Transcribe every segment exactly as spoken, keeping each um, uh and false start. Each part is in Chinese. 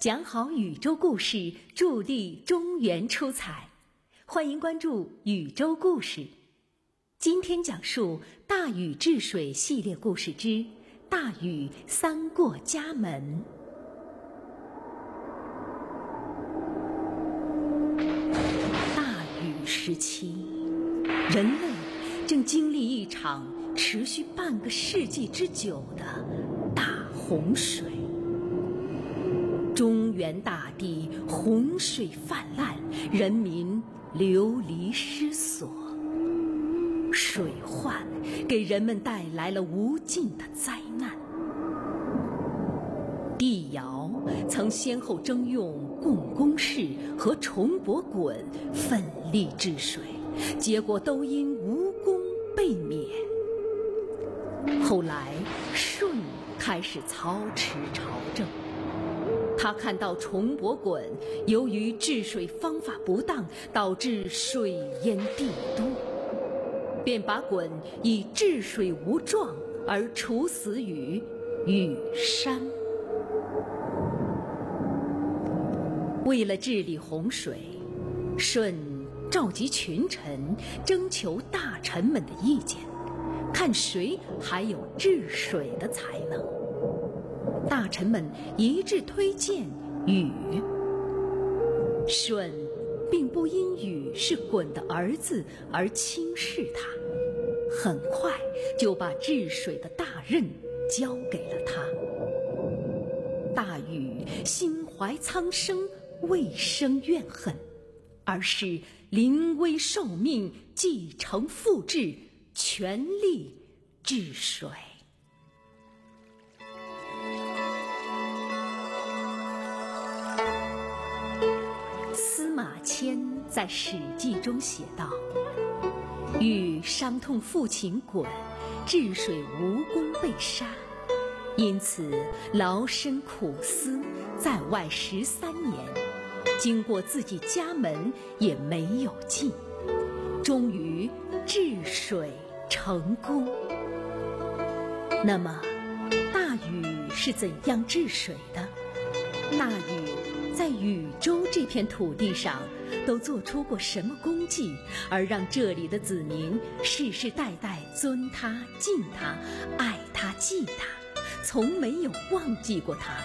讲好宇宙故事，助力中原出彩。欢迎关注宇宙故事。今天讲述大禹治水系列故事之大禹三过家门。大禹时期，人类正经历一场持续半个世纪之久的大洪水。中原大地洪水泛滥，人民流离失所。水患给人们带来了无尽的灾难。帝尧曾先后征用共工氏和重伯鲧奋力治水，结果都因无功被免。后来舜开始操持朝政，他看到重伯鲧由于治水方法不当，导致水淹帝都，便把鲧以治水无状而处死于禹山。为了治理洪水，舜召集群臣，征求大臣们的意见，看谁还有治水的才能。大臣们一致推荐禹。舜并不因禹是鲧的儿子而轻视他，很快就把治水的大任交给了他。大禹心怀苍生，未生怨恨，而是临危受命，继承父志，全力治水。司马迁在《史记》中写道：禹伤痛父亲鲧，治水无功被杀，因此劳身苦思，在外十三年，经过自己家门也没有进，终于治水成功。那么大禹是怎样治水的？大禹在禹州这片土地上都做出过什么功绩，而让这里的子民世世代代尊他敬他爱他记他，从没有忘记过他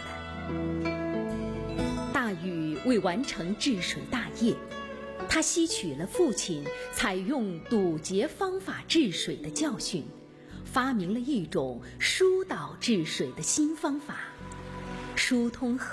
们。大禹为完成治水大业，他吸取了父亲采用堵截方法治水的教训，发明了一种疏导治水的新方法，疏通河